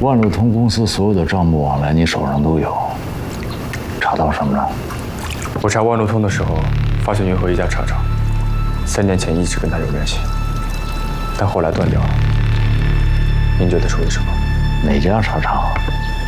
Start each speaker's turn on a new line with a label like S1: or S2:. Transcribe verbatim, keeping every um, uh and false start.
S1: 万路通公司所有的账目往来，你手上都有，查到什么了？
S2: 我查万路通的时候，发现云和一家茶厂，三年前一直跟他有联系，但后来断掉了。您觉得属于什么？
S1: 哪家茶厂？